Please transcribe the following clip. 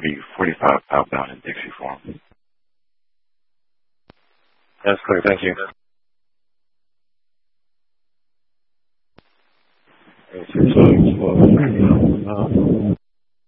be 45 outbound in Dixie form. That's clear. Thank you. So,